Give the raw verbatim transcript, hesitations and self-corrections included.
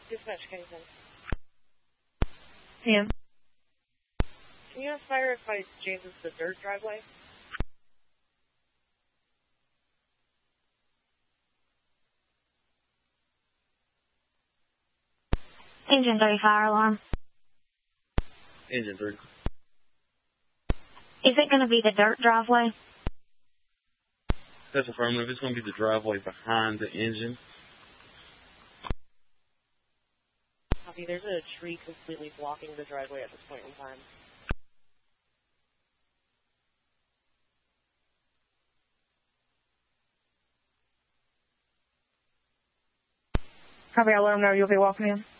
Dispatch, Kingston. Yeah. Can you ask fire if I James's the dirt driveway? Engine three, fire alarm. Engine three. Is it going to be the dirt driveway? That's affirmative. It's going to be the driveway behind the engine. Copy. There's a tree completely blocking the driveway at this point in time. Copy, I'll let them know you'll be walking in.